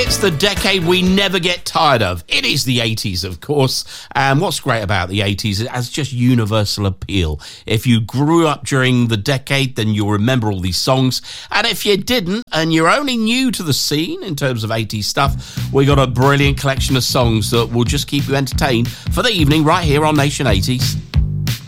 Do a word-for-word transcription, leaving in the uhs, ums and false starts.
It's the decade we never get tired of. It is the eighties, of course. And what's great about the eighties, it has just universal appeal. If you grew up during the decade, then you'll remember all these songs. And if you didn't, and you're only new to the scene in terms of eighties stuff, we got a brilliant collection of songs that will just keep you entertained for the evening right here on Nation eighties.